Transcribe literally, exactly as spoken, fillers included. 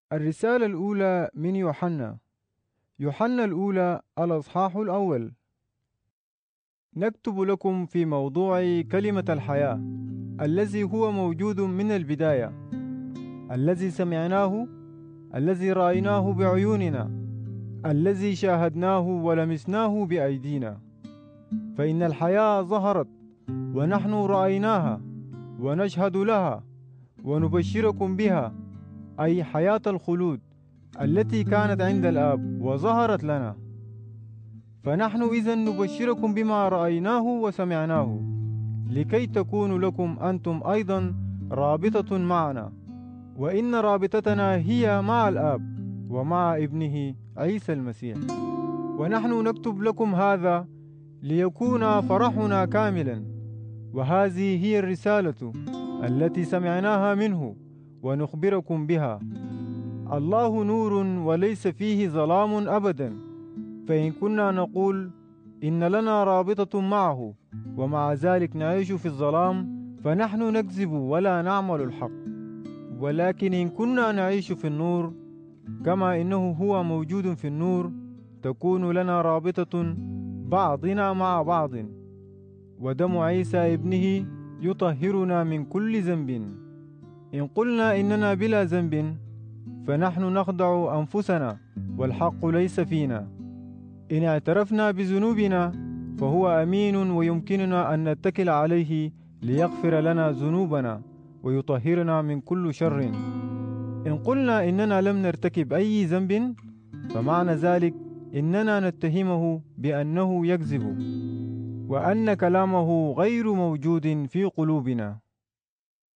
الرسالة الأولى من يوحنا. يوحنا الأولى الأصحاح الأول. نكتب لكم في موضوع كلمة الحياة الذي هو موجود من البداية، الذي سمعناه، الذي رأيناه بعيوننا، الذي شاهدناه ولمسناه بأيدينا. فإن الحياة ظهرت ونحن رأيناها ونشهد لها ونبشركم بها، أي حياة الخلود التي كانت عند الآب وظهرت لنا. فنحن إذن نبشركم بما رأيناه وسمعناه، لكي تكون لكم أنتم أيضا رابطة معنا، وإن رابطتنا هي مع الآب ومع ابنه عيسى المسيح. ونحن نكتب لكم هذا ليكون فرحنا كاملا، وهذه هي الرسالة التي سمعناها منه ونخبركم بها. الله نور وليس فيه ظلام أبدا، فإن كنا نقول إن لنا رابطة معه ومع ذلك نعيش في الظلام فنحن نكذب ولا نعمل الحق. ولكن إن كنا نعيش في النور كما إنه هو موجود في النور، تكون لنا رابطة بعضنا مع بعض، ودم عيسى ابنه يطهرنا من كل ذنب. إن قلنا إننا بلا ذنب فنحن نخدع أنفسنا والحق ليس فينا. إن اعترفنا بذنوبنا فهو أمين ويمكننا أن نتكل عليه ليغفر لنا ذنوبنا ويطهرنا من كل شر. إن قلنا إننا لم نرتكب أي ذنب فمعنى ذلك إننا نتهمه بأنه يكذب وأن كلامه غير موجود في قلوبنا.